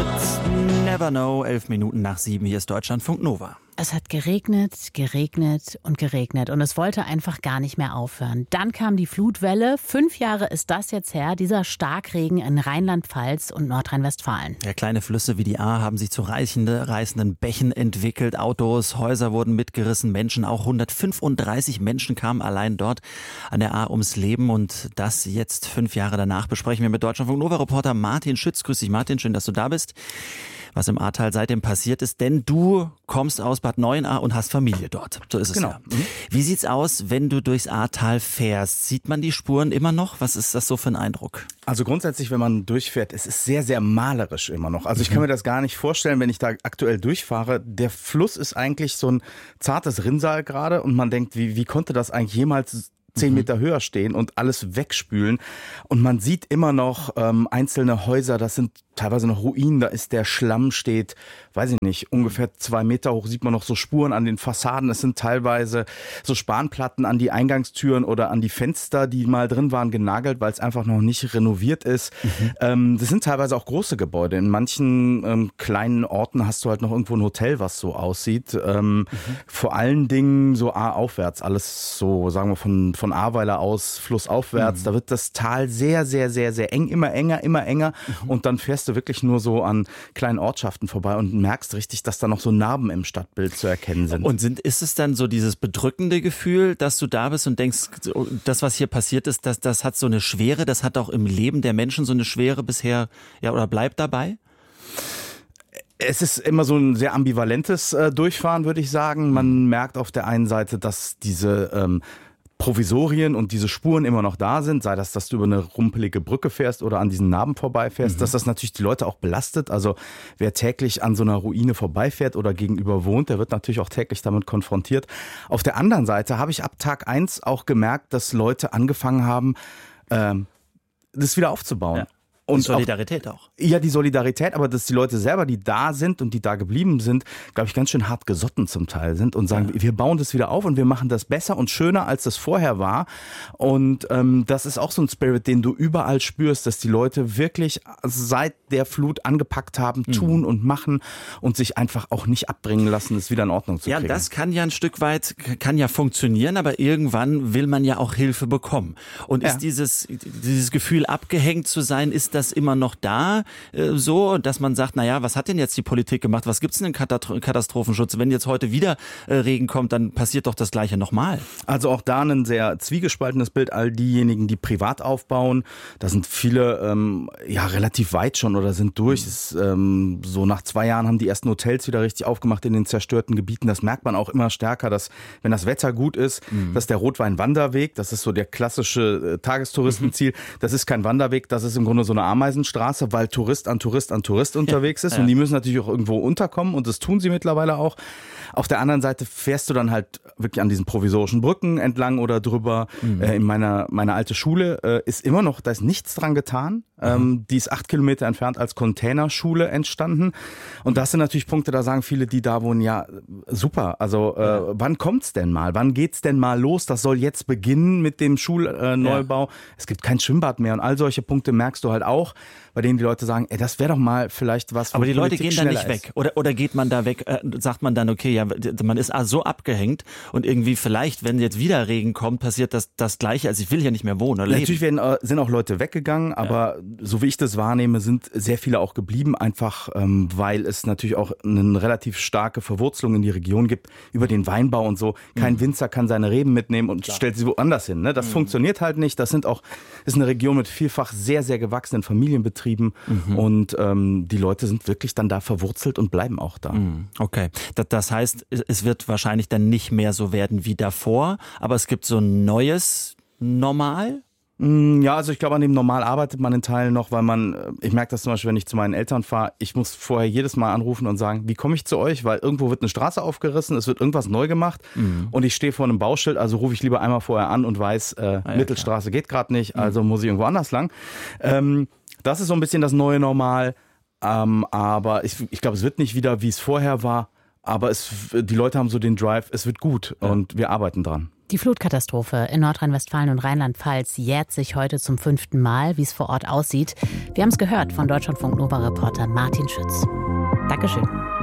Never know, 11 Minuten nach 7, hier ist Deutschlandfunk Nova. Es hat geregnet, geregnet und geregnet und es wollte einfach gar nicht mehr aufhören. Dann kam die Flutwelle. 5 Jahre ist das jetzt her, dieser Starkregen in Rheinland-Pfalz und Nordrhein-Westfalen. Ja, kleine Flüsse wie die Ahr haben sich zu reißenden Bächen entwickelt. Autos, Häuser wurden mitgerissen, Menschen, auch 135 Menschen kamen allein dort an der Ahr ums Leben. Und das jetzt 5 Jahre danach besprechen wir mit Deutschlandfunk Nova-Reporter Martin Schütz. Grüß dich, Martin, schön, dass du da bist. Was im Ahrtal seitdem passiert ist, denn du kommst aus Bad Neuenahr und hast Familie dort. So ist es ja. Wie sieht's aus, wenn du durchs Ahrtal fährst? Sieht man die Spuren immer noch? Was ist das so für ein Eindruck? Also grundsätzlich, wenn man durchfährt, es ist sehr, sehr malerisch immer noch. Also ich kann mir das gar nicht vorstellen, wenn ich da aktuell durchfahre. Der Fluss ist eigentlich so ein zartes Rinnsal gerade und man denkt, wie konnte das eigentlich jemals 10 Meter höher stehen und alles wegspülen. Und man sieht immer noch einzelne Häuser, das sind teilweise noch Ruinen, da ist der Schlamm steht, weiß ich nicht, ungefähr 2 Meter hoch, sieht man noch so Spuren an den Fassaden. Es sind teilweise so Spanplatten an die Eingangstüren oder an die Fenster, die mal drin waren, genagelt, weil es einfach noch nicht renoviert ist. Das sind teilweise auch große Gebäude. In manchen kleinen Orten hast du halt noch irgendwo ein Hotel, was so aussieht. Vor allen Dingen so Ahr-aufwärts, alles so, sagen wir von Ahrweiler aus, flussaufwärts. Da wird das Tal sehr, sehr, sehr, sehr eng, immer enger. Und dann fährst du wirklich nur so an kleinen Ortschaften vorbei und merkst richtig, dass da noch so Narben im Stadtbild zu erkennen sind. Und ist es dann so dieses bedrückende Gefühl, dass du da bist und denkst, das, was hier passiert ist, das hat so eine Schwere, das hat auch im Leben der Menschen so eine Schwere bisher, ja, oder bleibt dabei? Es ist immer so ein sehr ambivalentes Durchfahren, würde ich sagen. Man merkt auf der einen Seite, dass diese Provisorien und diese Spuren immer noch da sind, sei das, dass du über eine rumpelige Brücke fährst oder an diesen Narben vorbeifährst, dass das natürlich die Leute auch belastet. Also wer täglich an so einer Ruine vorbeifährt oder gegenüber wohnt, der wird natürlich auch täglich damit konfrontiert. Auf der anderen Seite habe ich ab Tag 1 auch gemerkt, dass Leute angefangen haben, das wieder aufzubauen. Ja. Und die Solidarität auch. Ja, die Solidarität, aber dass die Leute selber, die da sind und die da geblieben sind, glaube ich, ganz schön hart gesotten zum Teil sind und sagen, wir bauen das wieder auf und wir machen das besser und schöner, als das vorher war. Und das ist auch so ein Spirit, den du überall spürst, dass die Leute wirklich seit der Flut angepackt haben, tun und machen und sich einfach auch nicht abbringen lassen, es wieder in Ordnung zu kriegen. Ja, das kann ja ein Stück weit, kann ja funktionieren, aber irgendwann will man ja auch Hilfe bekommen. Und ist dieses Gefühl, abgehängt zu sein, ist das immer noch da, so, dass man sagt, naja, was hat denn jetzt die Politik gemacht? Was gibt's denn in Katastrophenschutz? Wenn jetzt heute wieder Regen kommt, dann passiert doch das Gleiche nochmal. Also auch da ein sehr zwiegespaltenes Bild. All diejenigen, die privat aufbauen, da sind viele relativ weit schon oder sind durch. So nach 2 Jahren haben die ersten Hotels wieder richtig aufgemacht in den zerstörten Gebieten. Das merkt man auch immer stärker, dass, wenn das Wetter gut ist, dass der Rotwein-Wanderweg, das ist so der klassische Tagestouristenziel, das ist kein Wanderweg, das ist im Grunde so eine Ameisenstraße, weil Tourist an Tourist unterwegs ist und die müssen natürlich auch irgendwo unterkommen und das tun sie mittlerweile auch. Auf der anderen Seite fährst du dann halt wirklich an diesen provisorischen Brücken entlang oder drüber. In meine alte Schule ist immer noch, da ist nichts dran getan. Die ist 8 Kilometer entfernt als Containerschule entstanden. Und das sind natürlich Punkte, da sagen viele, die da wohnen, ja, super. Also wann kommt's denn mal? Wann geht's denn mal los? Das soll jetzt beginnen mit dem Schulneubau. Es gibt kein Schwimmbad mehr und all solche Punkte merkst du halt auch, bei denen die Leute sagen, das wäre doch mal vielleicht was. Aber die Leute gehen da nicht weg. Oder geht man da weg, sagt man dann, okay, ja, man ist so abgehängt und irgendwie vielleicht, wenn jetzt wieder Regen kommt, passiert das Gleiche. Also ich will hier nicht mehr wohnen oder leben. Natürlich sind auch Leute weggegangen, aber so wie ich das wahrnehme, sind sehr viele auch geblieben, einfach weil es natürlich auch eine relativ starke Verwurzelung in die Region gibt, über den Weinbau und so. Kein Winzer kann seine Reben mitnehmen und stellt sie woanders hin. Ne? Das funktioniert halt nicht. Das ist eine Region mit vielfach sehr, sehr gewachsenen Familienbetrieben und die Leute sind wirklich dann da verwurzelt und bleiben auch da. Okay, das heißt, es wird wahrscheinlich dann nicht mehr so werden wie davor, aber es gibt so ein neues Normal? Ja, also ich glaube, an dem Normal arbeitet man in Teilen noch, weil ich merke das zum Beispiel, wenn ich zu meinen Eltern fahre, ich muss vorher jedes Mal anrufen und sagen, wie komme ich zu euch, weil irgendwo wird eine Straße aufgerissen, es wird irgendwas neu gemacht und ich stehe vor einem Bauschild, also rufe ich lieber einmal vorher an und weiß, Mittelstraße geht gerade nicht, also muss ich irgendwo anders lang. Das ist so ein bisschen das neue Normal, aber ich glaube, es wird nicht wieder, wie es vorher war, aber die Leute haben so den Drive, es wird gut und wir arbeiten dran. Die Flutkatastrophe in Nordrhein-Westfalen und Rheinland-Pfalz jährt sich heute zum 5. Mal, wie es vor Ort aussieht. Wir haben es gehört von Deutschlandfunk Nova-Reporter Martin Schütz. Dankeschön.